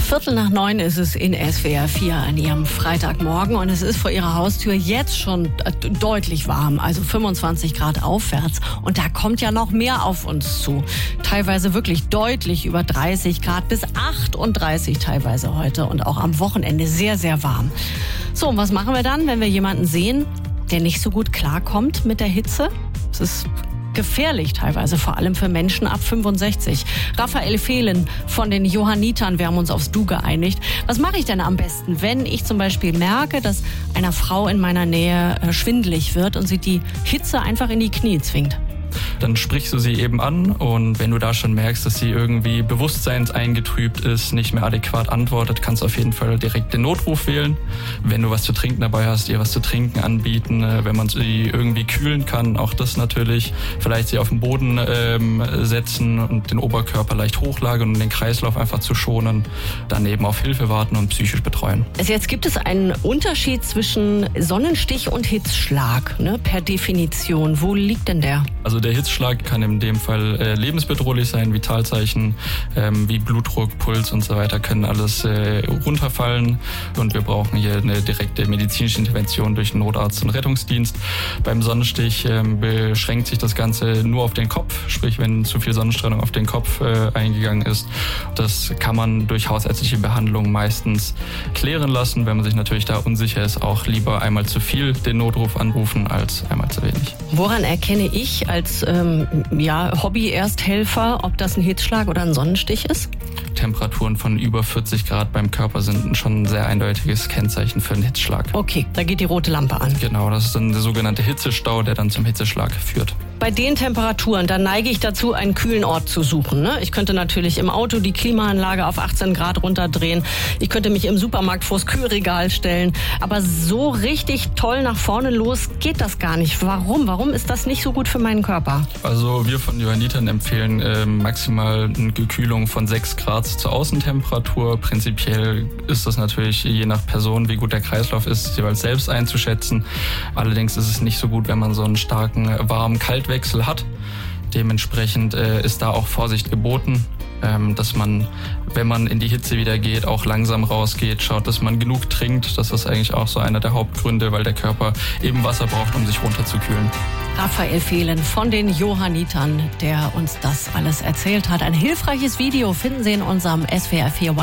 8:15 ist es in SWR 4 an Ihrem Freitagmorgen und es ist vor Ihrer Haustür jetzt schon deutlich warm, also 25 Grad aufwärts. Und da kommt ja noch mehr auf uns zu. Teilweise wirklich deutlich über 30 Grad bis 38 teilweise heute und auch am Wochenende sehr, sehr warm. So, und was machen wir dann, wenn wir jemanden sehen, der nicht so gut klarkommt mit der Hitze? Es ist gefährlich teilweise, vor allem für Menschen ab 65. Raphael Fehlen von den Johannitern, wir haben uns aufs Du geeinigt. Was mache ich denn am besten, wenn ich zum Beispiel merke, dass einer Frau in meiner Nähe schwindelig wird und sie die Hitze einfach in die Knie zwingt? Dann sprichst du sie eben an und wenn du da schon merkst, dass sie irgendwie bewusstseinseingetrübt ist, nicht mehr adäquat antwortet, kannst du auf jeden Fall direkt den Notruf wählen. Wenn du was zu trinken dabei hast, ihr was zu trinken anbieten, wenn man sie irgendwie kühlen kann, auch das natürlich. Vielleicht sie auf den Boden setzen und den Oberkörper leicht hochlagern, um den Kreislauf einfach zu schonen. Dann eben auf Hilfe warten und psychisch betreuen. Also jetzt gibt es einen Unterschied zwischen Sonnenstich und Hitzschlag, ne, per Definition. Wo liegt denn der? Also der Hitzschlag kann in dem Fall lebensbedrohlich sein. Vitalzeichen wie Blutdruck, Puls und so weiter können alles runterfallen. Und wir brauchen hier eine direkte medizinische Intervention durch den Notarzt und Rettungsdienst. Beim Sonnenstich beschränkt sich das Ganze nur auf den Kopf. Sprich, wenn zu viel Sonnenstrahlung auf den Kopf eingegangen ist. Das kann man durch hausärztliche Behandlung meistens klären lassen. Wenn man sich natürlich da unsicher ist, auch lieber einmal zu viel den Notruf anrufen als einmal zu wenig. Woran erkenne ich als Hobby-Ersthelfer, ob das ein Hitzschlag oder ein Sonnenstich ist? Temperaturen von über 40 Grad beim Körper sind schon ein sehr eindeutiges Kennzeichen für einen Hitzschlag. Okay, da geht die rote Lampe an. Genau, das ist dann der sogenannte Hitzestau, der dann zum Hitzeschlag führt. Bei den Temperaturen, da neige ich dazu, einen kühlen Ort zu suchen. Ne? Ich könnte natürlich im Auto die Klimaanlage auf 18 Grad runterdrehen. Ich könnte mich im Supermarkt vors Kühlregal stellen. Aber so richtig toll nach vorne los geht das gar nicht. Warum? Warum ist das nicht so gut für meinen Körper? Also wir von Johannitern empfehlen maximal eine Gekühlung von 6 Grad zur Außentemperatur. Prinzipiell ist das natürlich je nach Person, wie gut der Kreislauf ist, jeweils selbst einzuschätzen. Allerdings ist es nicht so gut, wenn man so einen starken Warm-Kalt-Wechsel hat. Dementsprechend ist da auch Vorsicht geboten, dass man, wenn man in die Hitze wieder geht, auch langsam rausgeht, schaut, dass man genug trinkt. Das ist eigentlich auch so einer der Hauptgründe, weil der Körper eben Wasser braucht, um sich runterzukühlen. Raphael Fehlen von den Johannitern, der uns das alles erzählt hat. Ein hilfreiches Video finden Sie in unserem SWR 4